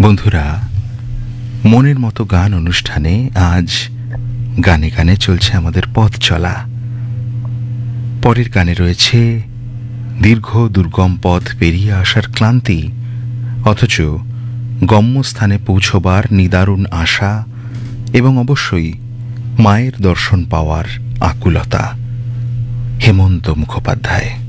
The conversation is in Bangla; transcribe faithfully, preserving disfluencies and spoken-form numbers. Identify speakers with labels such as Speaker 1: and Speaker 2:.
Speaker 1: বন্ধুরা, মনের মতো গান অনুষ্ঠানে আজ গানে গানে চলছে আমাদের পথ চলা। পরের গানে রয়েছে দীর্ঘ দুর্গম পথ পেরিয়ে আসার ক্লান্তি, অথচ গম্যস্থানে পৌঁছবার নিদারুণ আশা এবং অবশ্যই মায়ের দর্শন পাওয়ার আকুলতা। হেমন্ত মুখোপাধ্যায়।